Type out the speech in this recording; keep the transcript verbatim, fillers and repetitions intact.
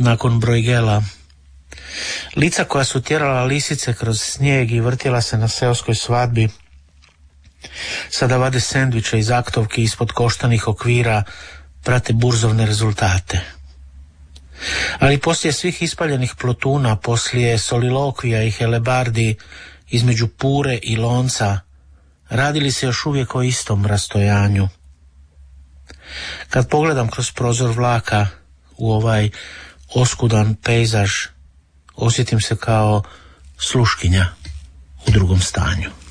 nakon Bruegela. Lica koja su tjerala lisice kroz snijeg i vrtjela se na seoskoj svadbi, sada vade sendviče iz aktovki ispod koštanih okvira, prate burzovne rezultate. Ali poslije svih ispaljenih plotuna, poslije solilokvija i helebardi između Pure i Lonca, radili se još uvijek o istom rastojanju. Kad pogledam kroz prozor vlaka u ovaj oskudan pejzaž, osjetim se kao sluškinja u drugom stanju.